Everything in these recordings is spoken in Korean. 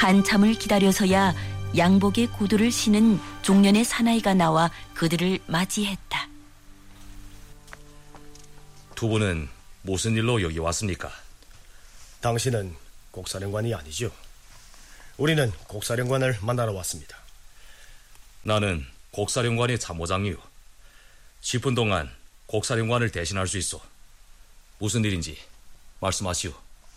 한참을 기다려서야 양복에 구두를 신은 중년의 사나이가 나와 그들을 맞이했다. 두 분은 무슨 일로 여기 왔습니까? 당신은 곡사령관이 아니죠? 우리는 곡사령관을 만나러 왔습니다. 나는 곡사령관의 참모장이요. 10분 동안 곡사령관을 대신할 수 있어. 무슨 일인지 말씀하시오.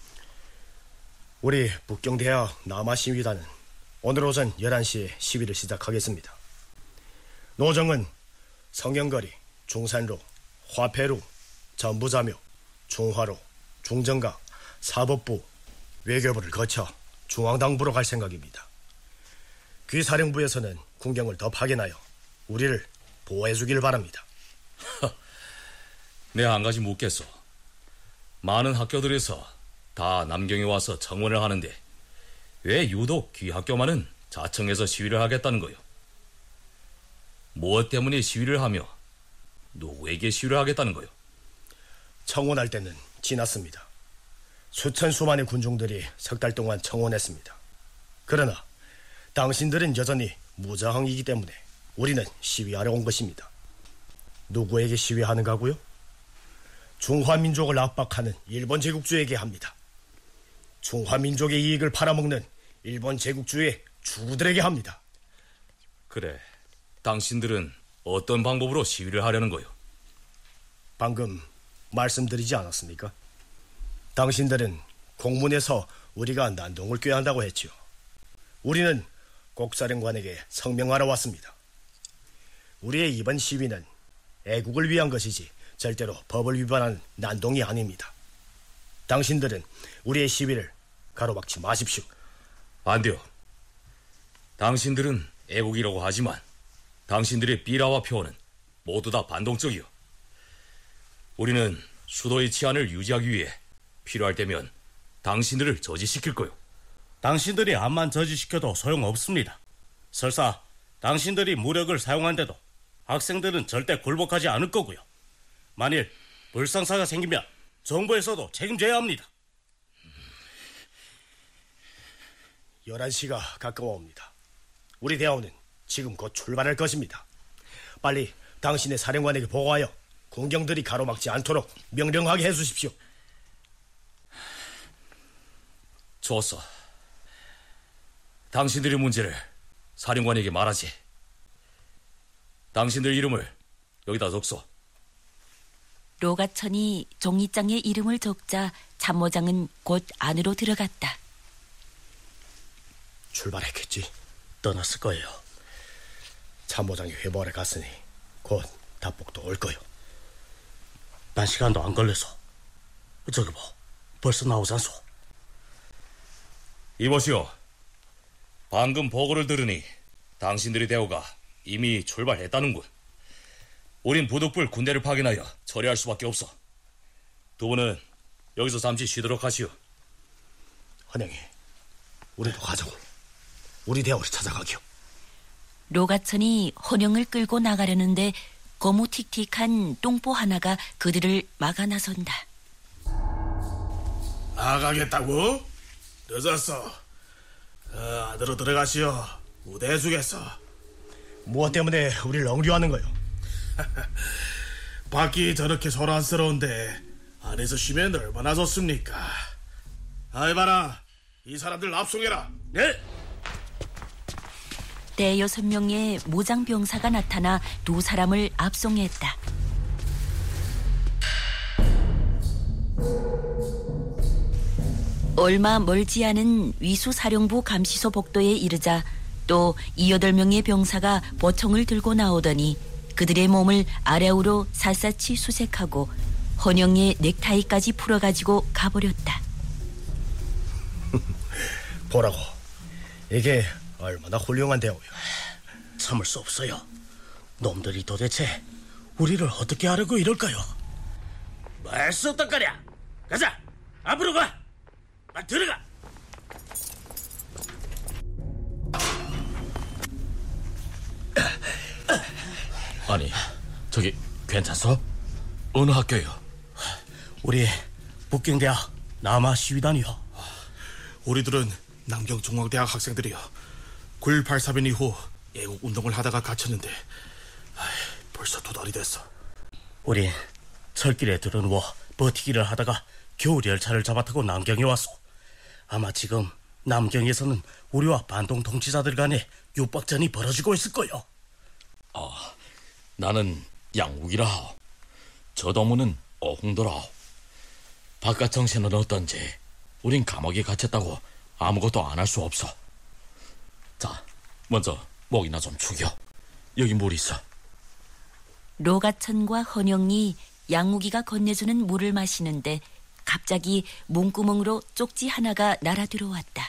우리 북경대학 남아시위단은 오늘 오전 11시에 시위를 시작하겠습니다. 노정은 성경거리, 중산로, 화폐루, 전부자묘, 중화로, 중정각, 사법부, 외교부를 거쳐 중앙당부로 갈 생각입니다. 귀사령부에서는 군경을 더 파견하여 우리를 보호해주길 바랍니다. 내 한 가지 묻겠소. 많은 학교들에서 다 남경에 와서 청원을 하는데 왜 유독 귀학교만은 자청해서 시위를 하겠다는 거요? 무엇 때문에 시위를 하며 누구에게 시위를 하겠다는 거요? 청원할 때는 지났습니다. 수천 수만의 군중들이 석 달 동안 청원했습니다. 그러나 당신들은 여전히 무저항이기 때문에 우리는 시위하러 온 것입니다. 누구에게 시위하는가고요? 중화민족을 압박하는 일본 제국주에게 합니다. 중화민족의 이익을 팔아먹는 일본 제국주의 주들에게 합니다. 그래, 당신들은 어떤 방법으로 시위를 하려는 거요? 방금 말씀드리지 않았습니까? 당신들은 공문에서 우리가 난동을 꾀한다고 했지요. 우리는 곡사령관에게 성명하러 왔습니다. 우리의 이번 시위는 애국을 위한 것이지 절대로 법을 위반한 난동이 아닙니다. 당신들은 우리의 시위를 가로막지 마십시오. 안 돼요. 당신들은 애국이라고 하지만 당신들의 비라와 표어는 모두 다 반동적이요. 우리는 수도의 치안을 유지하기 위해 필요할 때면 당신들을 저지시킬 거요. 당신들이 암만 저지시켜도 소용없습니다. 설사 당신들이 무력을 사용한데도 학생들은 절대 굴복하지 않을 거고요. 만일 불상사가 생기면 정부에서도 책임져야 합니다. 11시가 가까워옵니다. 우리 대원은 지금 곧 출발할 것입니다. 빨리 당신의 사령관에게 보고하여 군경들이 가로막지 않도록 명령하게 해주십시오. 좋았어. 당신들의 문제를 사령관에게 말하지. 당신들 이름을 여기다 적소. 로가천이 종이장에 이름을 적자 참모장은 곧 안으로 들어갔다. 출발했겠지. 떠났을 거예요. 참모장이 회보하러 갔으니 곧 답복도 올 거요. 난 시간도 안 걸려서. 저기 뭐 벌써 나오잖소. 이보시오. 방금 보고를 들으니 당신들의 대우가 이미 출발했다는군. 우린 부득불 군대를 파견하여 처리할 수밖에 없어. 두 분은 여기서 잠시 쉬도록 하시오. 헌영이, 우리도 가자고. 우리 대원을 찾아가기요. 로가천이 헌영을 끌고 나가려는데 거무틱틱한 똥보 하나가 그들을 막아 나선다. 나가겠다고? 늦었어. 안으로 들어가시오. 우대해주겠어. 무엇 때문에 우리를 억류하는 거요? 밖이 저렇게 소란스러운데 안에서 쉬면 얼마나 좋습니까? 아이 봐라, 이 사람들 납송해라. 네. 대여섯 명의 모장 병사가 나타나 두 사람을 압송했다. 얼마 멀지 않은 위수사령부 감시소 복도에 이르자 또 7-8명의 병사가 보총을 들고 나오더니 그들의 몸을 아래우로 샅샅이 수색하고 헌영의 넥타이까지 풀어가지고 가버렸다. 보라고. 이게 얼마나 훌륭한 대우요. 참을 수 없어요. 놈들이 도대체 우리를 어떻게 하려고 이럴까요? 말 수 없단 거냐. 가자. 앞으로 가. 빨리 들어가. 아니, 저기 괜찮소? 어느 학교요? 우리 북경대학 남아시위단이요. 우리들은 남경중앙대학 학생들이요. 9.18 사변 이후 애국 운동을 하다가 갇혔는데 벌써 2달이 됐어. 우린 철길에 들어누워 버티기를 하다가 겨울 열차를 잡아타고 남경에 왔어. 아마 지금 남경에서는 우리와 반동 통치자들 간에 육박전이 벌어지고 있을 거요. 나는 양욱이라 하오. 저 동무는 어흥도라 하오. 바깥 정세는 어떤지 우린 감옥에 갇혔다고 아무것도 안 할 수 없어. 자, 먼저 목이나 좀 축여. 여기 물 있어. 로가천과 헌영이 양욱이가 건네주는 물을 마시는데 갑자기 문구멍으로 쪽지 하나가 날아 들어왔다.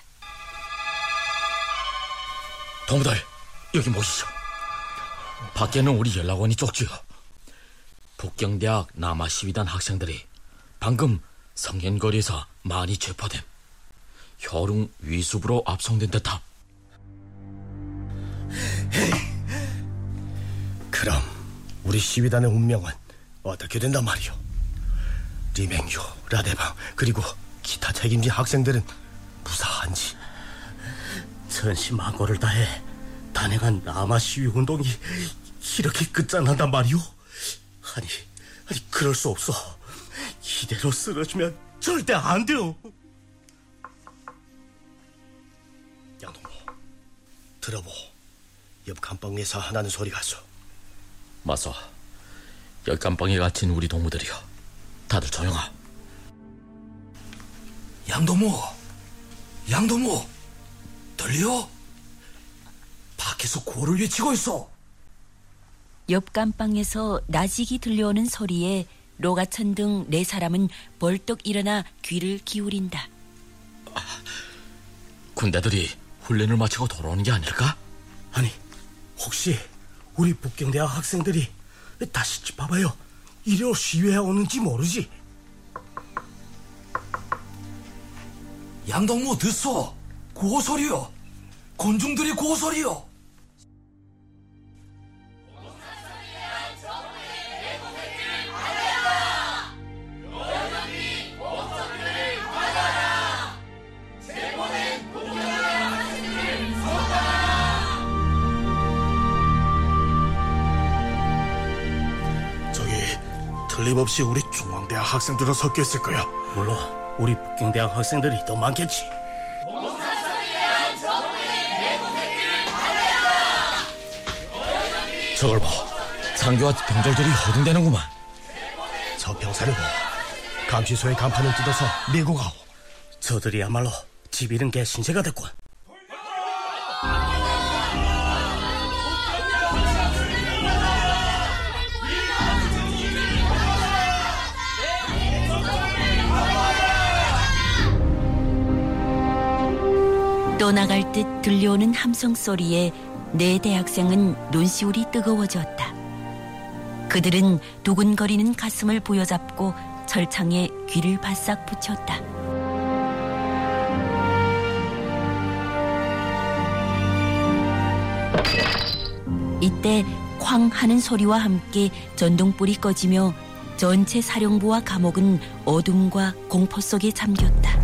동무들, 여기 모시죠. 밖에는 우리 연락원이 쪽지요. 북경대학 남아시위단 학생들이 방금 성현거리에서 많이 체포됨. 혈웅 위습으로 압송된 듯함. 그럼 우리 시위단의 운명은 어떻게 된단 말이오? 리맹유, 라데방 그리고 기타 책임진 학생들은 무사한지? 천시만고를 다해 단행한 남아 시위 운동이 이렇게 끝장난단 말이오? 아니 그럴 수 없어. 이대로 쓰러지면 절대 안 돼요. 양동무, 들어보. 옆 감방에서 하나는 소리가 있어. 맞어. 열감방에 갇힌 우리 동무들이여. 다들 조용하. 양동무, 들려? 밖에서 고를 외치고 있어. 옆 감방에서 나직이 들려오는 소리에 로가천 등 4사람은 벌떡 일어나 귀를 기울인다. 군대들이 훈련을 마치고 돌아오는 게 아닐까? 아니 혹시 우리 북경대학 학생들이 다시 짚어봐요. 이리로 시위해 오는지 모르지. 양동무 듣소. 고소리요. 군중들이 고소리요. 틀림없이 우리 중앙대학 학생들도 섞여 있을 거야. 물론 우리 북경대학 학생들이 더 많겠지. 저걸 봐. 장교와 병졸들이 허둥대는구만. 저 병사를 보. 감시소의 간판을 뜯어서 밀고 가오. 저들이야말로 집 잃은 게 신세가 됐군. 떠나갈 듯 들려오는 함성 소리에 4 대학생은 눈시울이 뜨거워졌다. 그들은 두근거리는 가슴을 부여잡고 철창에 귀를 바싹 붙였다. 이때 쾅 하는 소리와 함께 전동불이 꺼지며 전체 사령부와 감옥은 어둠과 공포 속에 잠겼다.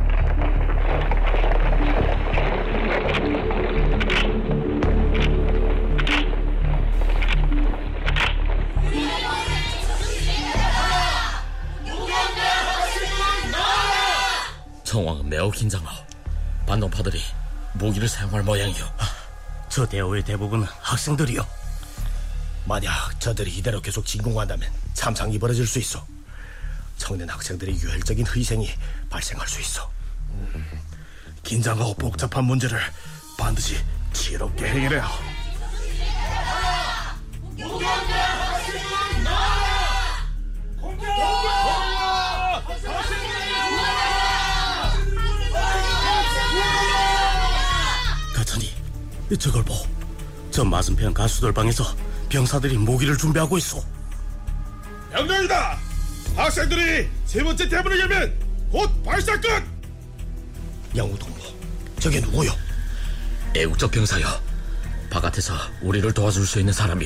정황은 매우 긴장하오. 반동파들이 무기를 사용할 모양이오. 저 대오의 대부분은 학생들이요. 만약 저들이 이대로 계속 진공한다면 참상이 벌어질 수 있어. 청년 학생들의 유혈적인 희생이 발생할 수 있어. 긴장하고 복잡한 문제를 반드시 지혜롭게 해결해야. 가천이 저걸 보. 저 맞은편 가수들 방에서 병사들이 모기를 준비하고 있어. 명령이다. 학생들이 3번째 대문을 열면 곧 발사 끝. 양우동무, 저게 누구요? 애국적 병사여. 바깥에서 우리를 도와줄 수 있는 사람이